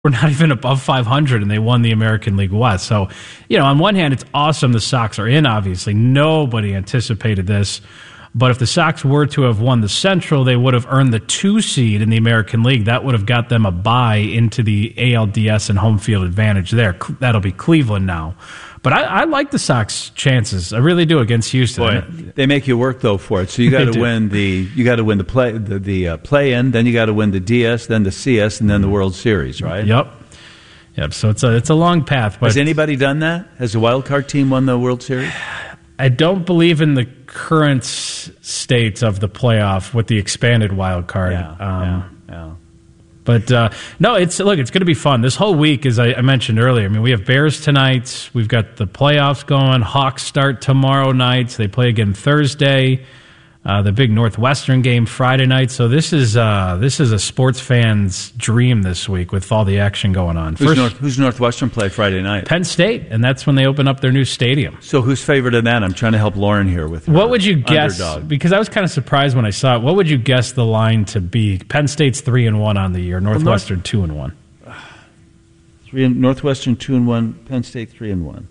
were not even above 500, and they won the American League West. So, on one hand, it's awesome the Sox are in, obviously. Nobody anticipated this. But if the Sox were to have won the Central, they would have earned the 2 seed in the American League. That would have got them a bye into the ALDS and home field advantage there. That'll be Cleveland now. But I like the Sox chances. I really do against Houston. Boy, they make you work though for it. So you got to win the play-in, then you got to win the DS, then the CS, and then the World Series, right? Yep. So it's a long path. But has anybody done that? Has a wild card team won the World Series? I don't believe in the current state of the playoff with the expanded wild card. Yeah. But no, it's going to be fun. This whole week, as I mentioned earlier, we have Bears tonight. We've got the playoffs going. Hawks start tomorrow night. They play again Thursday. The big Northwestern game Friday night. So this is a sports fan's dream this week with all the action going on. Who's Northwestern play Friday night? Penn State, and that's when they open up their new stadium. So who's favored in that? I'm trying to help Lauren here with what would you guess? Underdog. Because I was kind of surprised when I saw it. What would you guess the line to be? Penn State's 3-1 on the year. Northwestern 2-1. Northwestern 2-1. Penn State 3-1.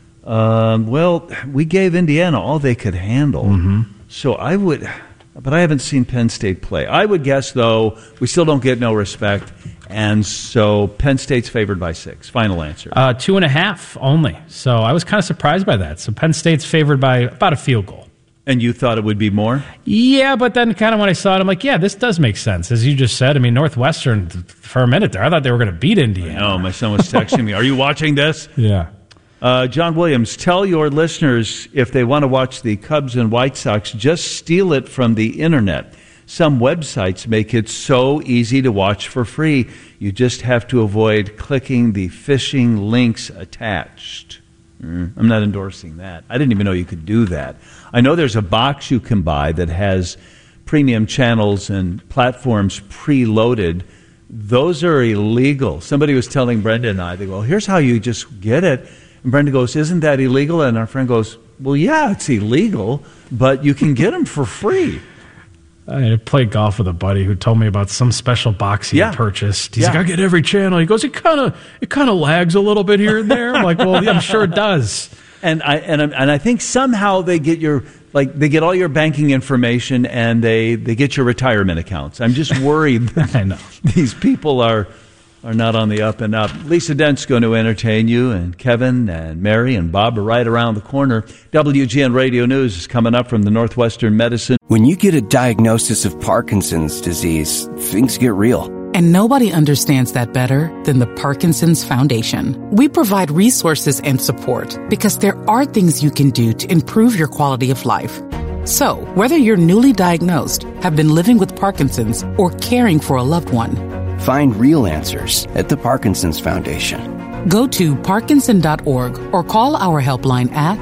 Well, we gave Indiana all they could handle. Mm-hmm. So but I haven't seen Penn State play. I would guess, though, we still don't get no respect, and so Penn State's favored by 6. Final answer. 2.5 only. So I was kind of surprised by that. So Penn State's favored by about a field goal. And you thought it would be more? Yeah, but then kind of when I saw it, I'm like, yeah, this does make sense. As you just said, Northwestern, for a minute there, I thought they were going to beat Indiana. No, my son was texting me, are you watching this? Yeah. John Williams, tell your listeners if they want to watch the Cubs and White Sox, just steal it from the internet. Some websites make it so easy to watch for free. You just have to avoid clicking the phishing links attached. I'm not endorsing that. I didn't even know you could do that. I know there's a box you can buy that has premium channels and platforms preloaded. Those are illegal. Somebody was telling Brenda and I, they go, well, here's how you just get it. And Brenda goes, isn't that illegal? And our friend goes, well, yeah, it's illegal, but you can get them for free. I played golf with a buddy who told me about some special box he had purchased. He's like, I get every channel. He goes, it kind of lags a little bit here and there. I'm like, well, yeah, I'm sure it does. And I think somehow they get they get all your banking information and they get your retirement accounts. I'm just worried that I know these people are not on the up and up. Lisa Dent's going to entertain you, and Kevin and Mary and Bob are right around the corner. WGN Radio News is coming up from the Northwestern Medicine. When you get a diagnosis of Parkinson's disease, things get real. And nobody understands that better than the Parkinson's Foundation. We provide resources and support because there are things you can do to improve your quality of life. So, whether you're newly diagnosed, have been living with Parkinson's, or caring for a loved one, find real answers at the Parkinson's Foundation. Go to Parkinson.org or call our helpline at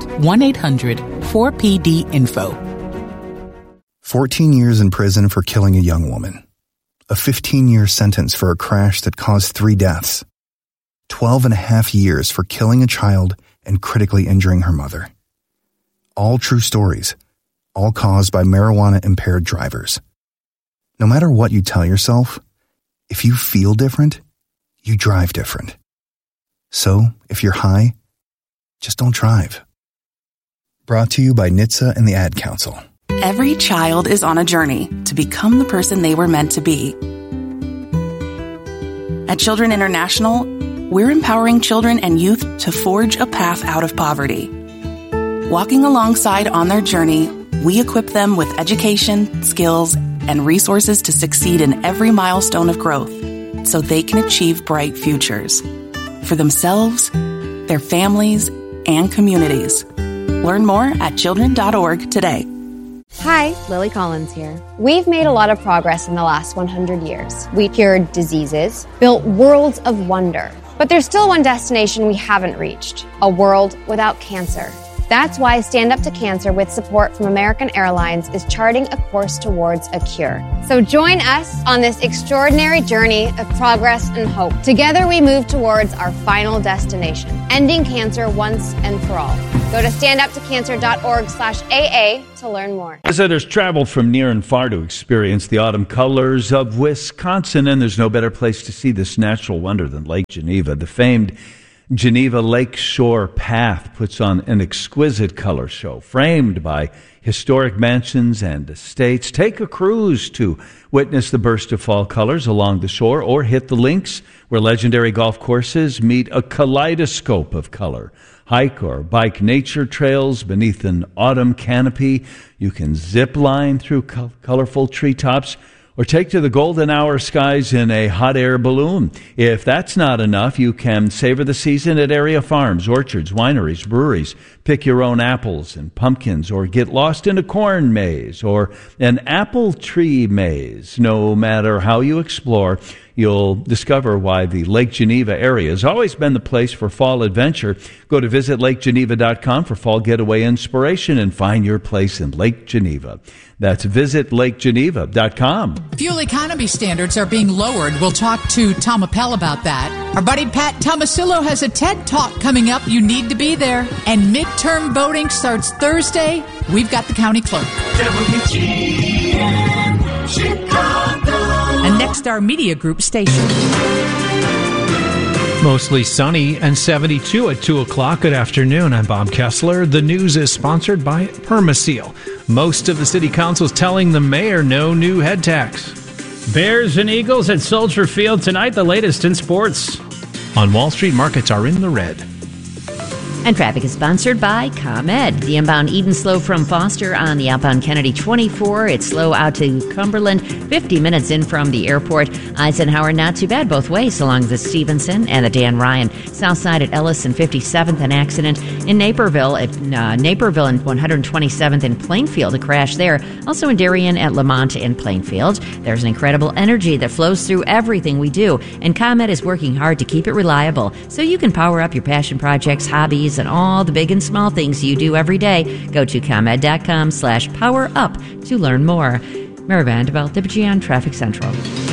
1-800-4PD-INFO. 14 years in prison for killing a young woman. A 15-year sentence for a crash that caused 3 deaths. 12.5 years for killing a child and critically injuring her mother. All true stories, all caused by marijuana-impaired drivers. No matter what you tell yourself, if you feel different, you drive different. So, if you're high, just don't drive. Brought to you by NHTSA and the Ad Council. Every child is on a journey to become the person they were meant to be. At Children International, we're empowering children and youth to forge a path out of poverty. Walking alongside on their journey, we equip them with education, skills, and resources to succeed in every milestone of growth so they can achieve bright futures for themselves, their families, and communities. Learn more at children.org today. Hi, Lily Collins here. We've made a lot of progress in the last 100 years. We cured diseases, built worlds of wonder. But there's still one destination we haven't reached, a world without cancer. That's why Stand Up to Cancer, with support from American Airlines, is charting a course towards a cure. So join us on this extraordinary journey of progress and hope. Together we move towards our final destination, ending cancer once and for all. Go to standuptocancer.org/AA to learn more. Visitors traveled from near and far to experience the autumn colors of Wisconsin, and there's no better place to see this natural wonder than Lake Geneva. The famed Geneva Lakeshore Path puts on an exquisite color show framed by historic mansions and estates. Take a cruise to witness the burst of fall colors along the shore, or hit the links where legendary golf courses meet a kaleidoscope of color. Hike or bike nature trails beneath an autumn canopy. You can zip line through colorful treetops, or take to the golden hour skies in a hot air balloon. If that's not enough, you can savor the season at area farms, orchards, wineries, breweries. Pick your own apples and pumpkins, or get lost in a corn maze or an apple tree maze. No matter how you explore, you'll discover why the Lake Geneva area has always been the place for fall adventure. Go to visitlakegeneva.com for fall getaway inspiration and find your place in Lake Geneva. That's visitlakegeneva.com. Fuel economy standards are being lowered. We'll talk to Tom Appel about that. Our buddy Pat Tomasillo has a TED Talk coming up. You need to be there. And midterm voting starts Thursday. We've got the county clerk. WGN Chicago. And next, our Media Group station. Mostly sunny and 72 at 2 o'clock. Good afternoon. I'm Bob Kessler. The news is sponsored by Permaseal. Most of the city council is telling the mayor no new head tax. Bears and Eagles at Soldier Field tonight, the latest in sports. On Wall Street, markets are in the red. And traffic is sponsored by ComEd. The inbound Eden slow from Foster on the outbound Kennedy 24. It's slow out to Cumberland, 50 minutes in from the airport. Eisenhower, not too bad both ways along the Stevenson and the Dan Ryan. South side at Ellis and 57th, an accident in Naperville. At Naperville and 127th in Plainfield, a crash there. Also in Darien at Lamont and Plainfield. There's an incredible energy that flows through everything we do. And ComEd is working hard to keep it reliable so you can power up your passion projects, hobbies, and all the big and small things you do every day. Go to ComEd.com/power-up to learn more. Mary Vandeveld, WGN Traffic Central.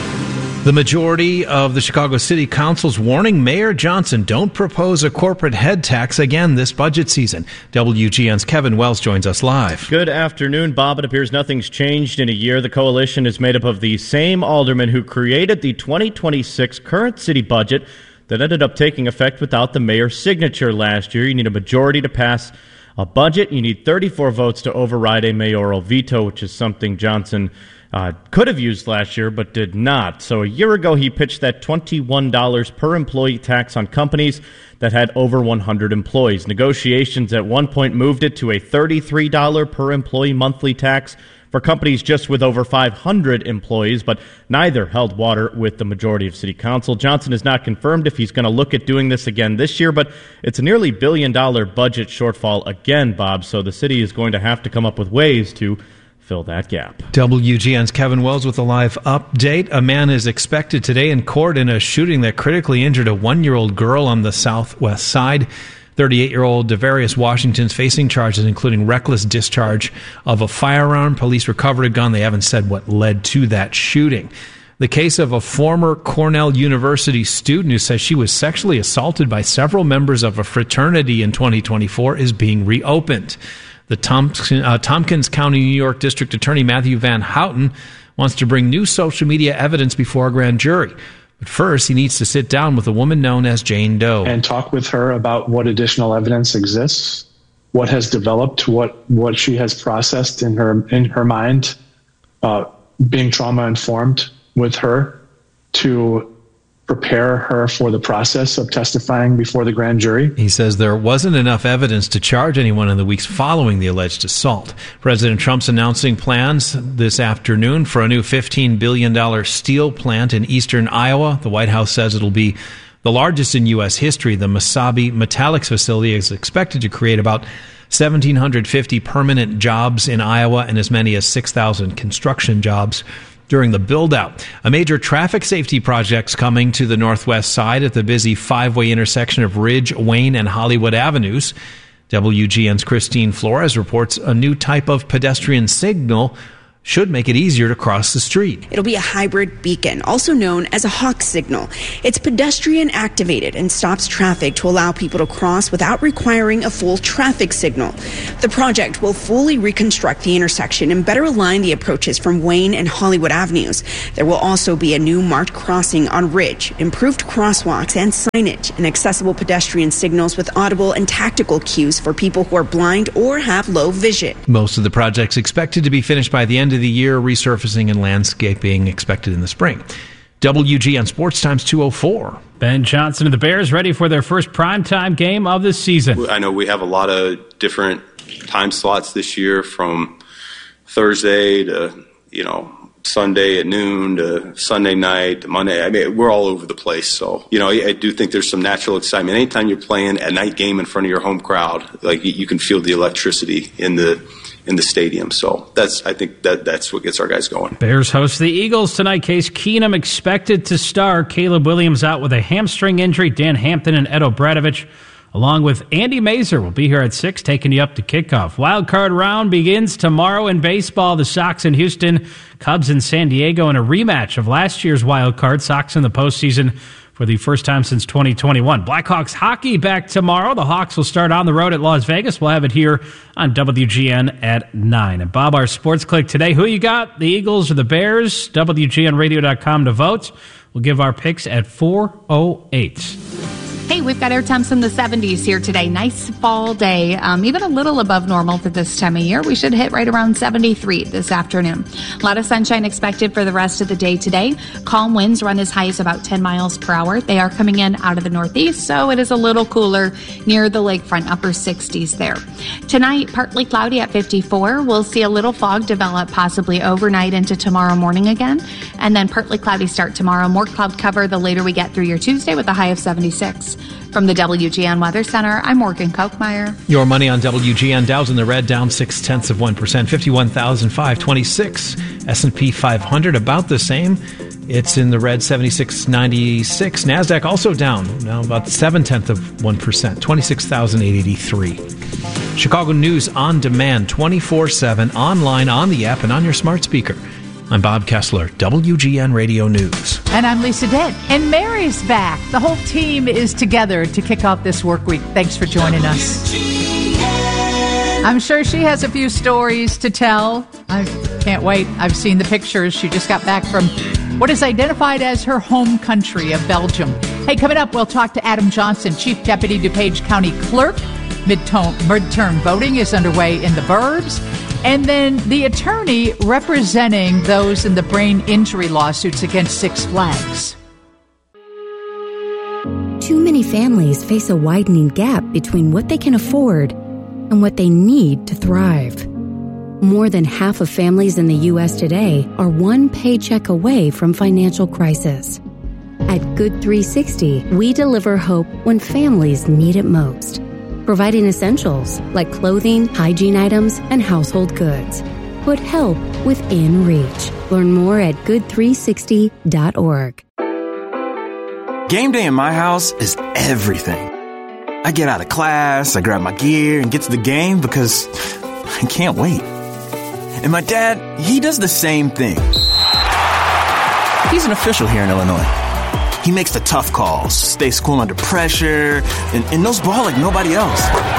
The majority of the Chicago City Council's warning Mayor Johnson don't propose a corporate head tax again this budget season. WGN's Kevin Wells joins us live. Good afternoon, Bob. It appears nothing's changed in a year. The coalition is made up of the same aldermen who created the 2026 current city budget that ended up taking effect without the mayor's signature last year. You need a majority to pass a budget. You need 34 votes to override a mayoral veto, which is something Johnson could have used last year but did not. So a year ago, he pitched that $21 per employee tax on companies that had over 100 employees. Negotiations at one point moved it to a $33 per employee monthly tax for companies just with over 500 employees, but neither held water with the majority of city council. Johnson has not confirmed if he's going to look at doing this again this year, but it's a nearly $1 billion budget shortfall again, Bob, so the city is going to have to come up with ways to fill that gap. WGN's Kevin Wells with a live update. A man is expected today in court in a shooting that critically injured a 1-year-old girl on the southwest side. 38-year-old Devarius Washington is facing charges including reckless discharge of a firearm. Police recovered a gun. They haven't said what led to that shooting. The case of a former Cornell University student who says she was sexually assaulted by several members of a fraternity in 2024 is being reopened. The Tompkins County, New York District Attorney Matthew Van Houten wants to bring new social media evidence before a grand jury. But first, he needs to sit down with a woman known as Jane Doe and talk with her about what additional evidence exists, what has developed, what she has processed in her mind, being trauma informed with her to prepare her for the process of testifying before the grand jury. He says there wasn't enough evidence to charge anyone in the weeks following the alleged assault. President Trump's announcing plans this afternoon for a new $15 billion steel plant in eastern Iowa. The White House says it'll be the largest in U.S. history. The Mesabi Metallics facility is expected to create about 1,750 permanent jobs in Iowa and as many as 6,000 construction jobs during the build-out. A major traffic safety project's coming to the northwest side at the busy five-way intersection of Ridge, Wayne, and Hollywood Avenues. WGN's Christine Flores reports a new type of pedestrian signal should make it easier to cross the street. It'll be a hybrid beacon, also known as a hawk signal. It's pedestrian activated and stops traffic to allow people to cross without requiring a full traffic signal. The project will fully reconstruct the intersection and better align the approaches from Wayne and Hollywood Avenues. There will also be a new marked crossing on Ridge, improved crosswalks and signage, and accessible pedestrian signals with audible and tactical cues for people who are blind or have low vision. Most of the project's expected to be finished by the end of the year, resurfacing and landscaping expected in the spring. WGN Sports Times 2:04. Ben Johnson and the Bears ready for their first primetime game of the season. I know we have a lot of different time slots this year, from Thursday to, Sunday at noon to Sunday night to Monday. I mean, we're all over the place. So, I do think there's some natural excitement. Anytime you're playing a night game in front of your home crowd, like, you can feel the electricity in the stadium. So I think that's what gets our guys going. Bears host the Eagles tonight. Case Keenum expected to start. Caleb Williams out with a hamstring injury. Dan Hampton and Ed Obradovich, along with Andy Mazer, will be here at 6, taking you up to kickoff. Wild card round begins tomorrow in baseball. The Sox in Houston, Cubs in San Diego, in a rematch of last year's wild card. Sox in the postseason for the first time since 2021. Blackhawks hockey back tomorrow. The Hawks will start on the road at Las Vegas. We'll have it here on WGN at 9. And Bob, our Sports Click today, who you got, the Eagles or the Bears? WGNradio.com to vote. We'll give our picks at 4:08. Hey, we've got air temps in the 70s here today. Nice fall day, even a little above normal for this time of year. We should hit right around 73 this afternoon. A lot of sunshine expected for the rest of the day today. Calm winds run as high as about 10 miles per hour. They are coming in out of the northeast, so it is a little cooler near the lakefront, upper 60s there. Tonight, partly cloudy at 54. We'll see a little fog develop possibly overnight into tomorrow morning again, and then partly cloudy start tomorrow. More cloud cover the later we get through your Tuesday with a high of 76. From the WGN Weather Center, I'm Morgan Kochmeyer. Your money on WGN. Dow's in the red, down 0.6%, 51,526. S&P 500 about the same. It's in the red, 76.96. NASDAQ also down, now about 0.7%, 26,883. Chicago News on demand, 24/7, online, on the app, and on your smart speaker. I'm Bob Kessler, WGN Radio News. And I'm Lisa Dent. And Mary's back. The whole team is together to kick off this work week. Thanks for joining us. I'm sure she has a few stories to tell. I can't wait. I've seen the pictures. She just got back from what is identified as her home country of Belgium. Hey, coming up, we'll talk to Adam Johnson, Chief Deputy DuPage County Clerk. Midterm voting is underway in the burbs. And then the attorney representing those in the brain injury lawsuits against Six Flags. Too many families face a widening gap between what they can afford and what they need to thrive. More than half of families in the U.S. today are one paycheck away from financial crisis. At Good 360, we deliver hope when families need it most, providing essentials like clothing, hygiene items, and household goods. Put help within reach. Learn more at good360.org. Game day in my house is everything. I get out of class, I grab my gear, and get to the game because I can't wait. And my dad, he does the same thing. He's an official here in Illinois. He makes the tough calls, stays cool under pressure, and knows ball like nobody else.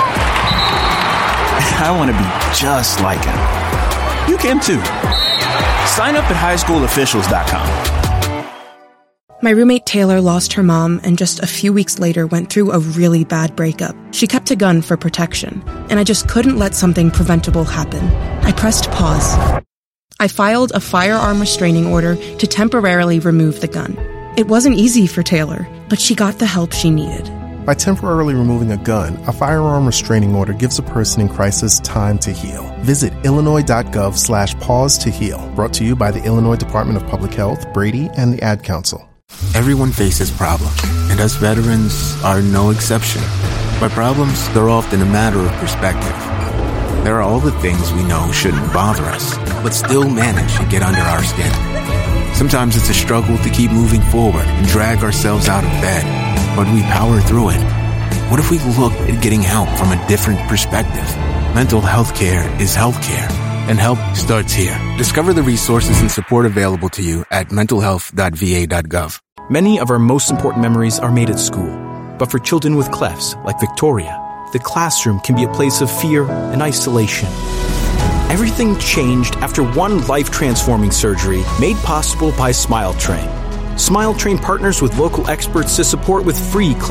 I want to be just like him. You can too. Sign up at highschoolofficials.com. My roommate Taylor lost her mom and just a few weeks later went through a really bad breakup. She kept a gun for protection, and I just couldn't let something preventable happen. I pressed pause. I filed a firearm restraining order to temporarily remove the gun. It wasn't easy for Taylor, but she got the help she needed. By temporarily removing a gun, a firearm restraining order gives a person in crisis time to heal. Visit illinois.gov/pause to heal. Brought to you by the Illinois Department of Public Health, Brady, and the Ad Council. Everyone faces problems, and us veterans are no exception. By problems, they're often a matter of perspective. There are all the things we know shouldn't bother us, but still manage to get under our skin. Sometimes it's a struggle to keep moving forward and drag ourselves out of bed, but we power through it. What if we looked at getting help from a different perspective? Mental health care is healthcare, and help starts here. Discover the resources and support available to you at mentalhealth.va.gov. Many of our most important memories are made at school. But for children with clefts, like Victoria, the classroom can be a place of fear and isolation. Everything changed after one life-transforming surgery made possible by SmileTrain. SmileTrain partners with local experts to support with free